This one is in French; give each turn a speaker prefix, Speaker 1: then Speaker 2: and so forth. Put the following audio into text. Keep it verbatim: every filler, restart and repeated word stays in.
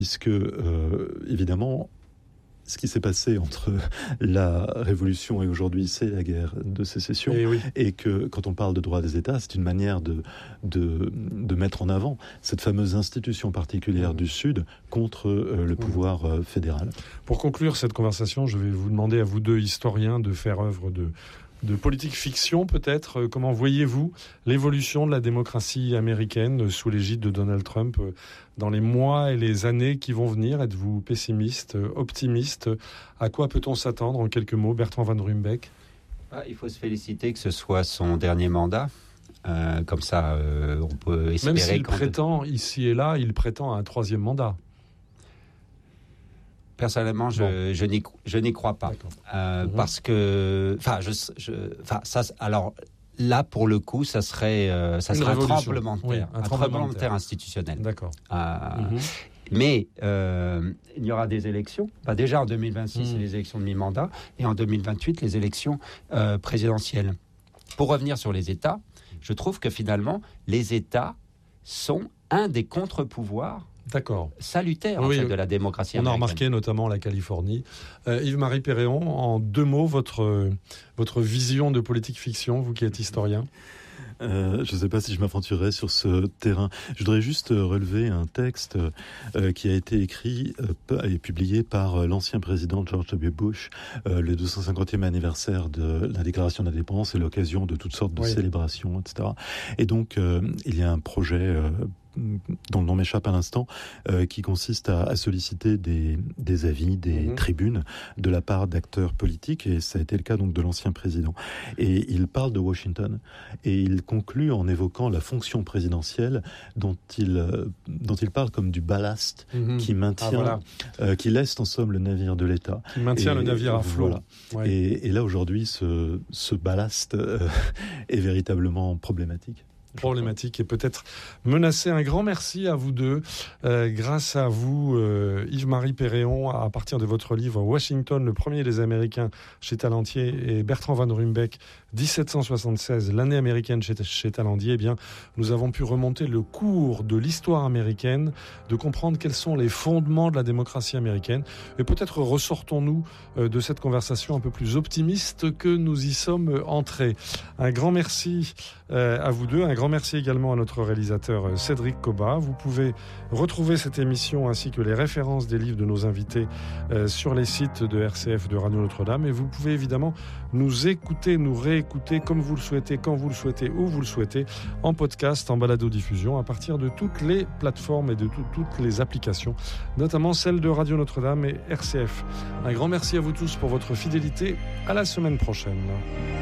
Speaker 1: puisque, euh, évidemment, ce qui s'est passé entre la Révolution et aujourd'hui, c'est la guerre de sécession.
Speaker 2: Et, oui.
Speaker 1: et que, quand on parle de droit des États, c'est une manière de, de, de mettre en avant cette fameuse institution particulière mmh. du Sud contre euh, le pouvoir euh, fédéral.
Speaker 2: Pour conclure cette conversation, je vais vous demander à vous deux historiens de faire œuvre de... de politique fiction peut-être. Comment voyez-vous l'évolution de la démocratie américaine sous l'égide de Donald Trump dans les mois et les années qui vont venir? Êtes-vous pessimiste, optimiste? À quoi peut-on s'attendre en quelques mots? Bertrand Van Ruymbeck.
Speaker 3: Ah, il faut se féliciter que ce soit son dernier mandat. Euh, comme ça, euh, on peut espérer...
Speaker 2: Même s'il prétend, ici et là, il prétend à un troisième mandat.
Speaker 3: Personnellement, je, bon. je, n'y, je n'y crois pas. Euh, mmh. Parce que... Enfin, je, je, ça, alors là, pour le coup, ça serait, euh, ça serait un tremblement de terre. Oui, un, un tremblement de terre institutionnel.
Speaker 2: D'accord.
Speaker 3: Euh, mmh. Mais euh, il y aura des élections. Bah, déjà, en deux mille vingt-six, mmh. c'est les élections de mi-mandat. Et en deux mille vingt-huit, les élections euh, présidentielles. Pour revenir sur les États, je trouve que finalement, les États sont un des contre-pouvoirs
Speaker 2: D'accord.
Speaker 3: salutaire
Speaker 2: oui,
Speaker 3: en fait,
Speaker 2: oui.
Speaker 3: de la démocratie
Speaker 2: On
Speaker 3: américaine.
Speaker 2: a remarqué notamment la Californie. Euh, Yves-Marie Péréon, en deux mots, votre, euh, votre vision de politique fiction, vous qui êtes historien.
Speaker 1: Euh, je ne sais pas si je m'aventurerai sur ce terrain. Je voudrais juste relever un texte euh, qui a été écrit euh, et publié par euh, l'ancien président George W. Bush, euh, le deux cent cinquantième anniversaire de la déclaration d'indépendance et l'occasion de toutes sortes de oui. célébrations, et cetera. Et donc, euh, il y a un projet... Euh, dont le nom m'échappe à l'instant, euh, qui consiste à, à solliciter des, des avis, des mmh. tribunes de la part d'acteurs politiques, et ça a été le cas donc de l'ancien président. Et il parle de Washington, et il conclut en évoquant la fonction présidentielle dont il, euh, dont il parle comme du ballast mmh. qui maintient, ah, voilà. euh, qui laisse en somme le navire de l'État.
Speaker 2: Qui maintient
Speaker 1: et,
Speaker 2: le navire à flot.
Speaker 1: Voilà.
Speaker 2: Ouais.
Speaker 1: Et, et là aujourd'hui, ce, ce ballast euh, est véritablement problématique.
Speaker 2: Problématique et peut-être menacée. Un grand merci à vous deux. Euh, grâce à vous, euh, Yves-Marie Péréon, à partir de votre livre Washington, le premier des Américains chez Talendier, et Bertrand Van Ruymbeck, dix-sept cent soixante-seize, l'année américaine chez, chez Talendier, eh bien, nous avons pu remonter le cours de l'histoire américaine, de comprendre quels sont les fondements de la démocratie américaine. Et peut-être ressortons-nous euh, de cette conversation un peu plus optimiste que nous y sommes entrés. Un grand merci euh, à vous deux. Un grand merci également à notre réalisateur Cédric Coba. Vous pouvez retrouver cette émission ainsi que les références des livres de nos invités euh, sur les sites de R C F de Radio Notre-Dame. Et vous pouvez évidemment nous écouter, nous réécouter comme vous le souhaitez, quand vous le souhaitez, où vous le souhaitez, en podcast, en balado-diffusion, à partir de toutes les plateformes et de tout, toutes les applications, notamment celles de Radio Notre-Dame et R C F. Un grand merci à vous tous pour votre fidélité. À la semaine prochaine.